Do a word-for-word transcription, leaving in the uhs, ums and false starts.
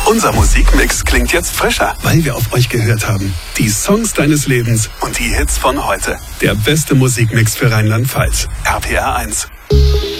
Unser Musikmix klingt jetzt frischer, weil wir auf euch gehört haben. Die Songs deines Lebens und die Hits von heute. Der beste Musikmix für Rheinland-Pfalz. R P R eins.